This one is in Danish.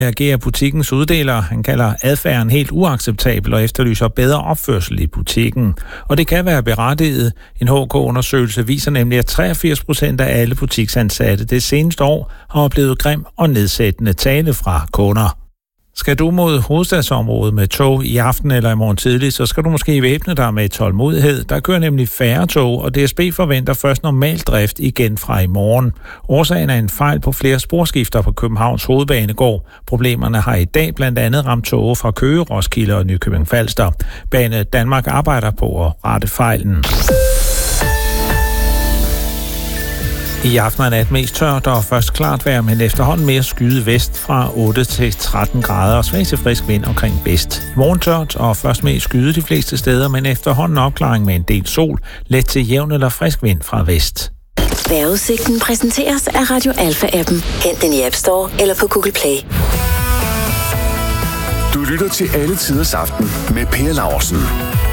Reagerer butikkens uddeler. Han kalder adfærden helt uacceptabel og efterlyser bedre opførsel i butikken. Og det kan være berettiget. En HK-undersøgelse viser nemlig, at 83% af alle butiksansatte det seneste år har oplevet grim og nedsættende tale fra kunder. Skal du mod hovedstadsområdet med tog i aften eller i morgen tidlig, så skal du måske væbne dig med tålmodighed. Der kører nemlig færre tog, og DSB forventer først normal drift igen fra i morgen. Årsagen er en fejl på flere sporskifter på Københavns Hovedbanegård. Problemerne har i dag blandt andet ramt tog fra Køge, Roskilde og Nykøbing Falster. Bane Danmark arbejder på at rette fejlen. I aften er nat mest tørt og først klart vejr, men efterhånden mere skyde vest fra 8 til 13 grader og svag til frisk vind omkring vest. I morgen tørt og først mest skyde de fleste steder, men efterhånden opklaring med en del sol, let til jævn eller frisk vind fra vest. Vejrudsigten præsenteres af Radio Alfa-appen. Hent den i App Store eller på Google Play. Du lytter til Alle Tiders Aften med Per Laursen.